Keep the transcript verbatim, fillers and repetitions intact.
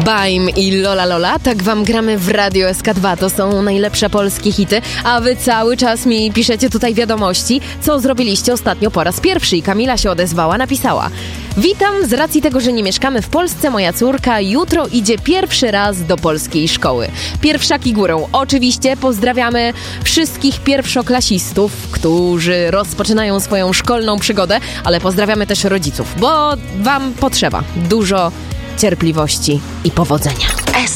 Baim i Lola Lola, tak wam gramy w Radio S K dwa, to są najlepsze polskie hity, a wy cały czas mi piszecie tutaj wiadomości, co zrobiliście ostatnio po raz pierwszy. I Kamila się odezwała, napisała: witam, z racji tego, że nie mieszkamy w Polsce, moja córka jutro idzie pierwszy raz do polskiej szkoły. Pierwszaki górą. Oczywiście pozdrawiamy wszystkich pierwszoklasistów, którzy rozpoczynają swoją szkolną przygodę, ale pozdrawiamy też rodziców, bo wam potrzeba dużo cierpliwości i powodzenia.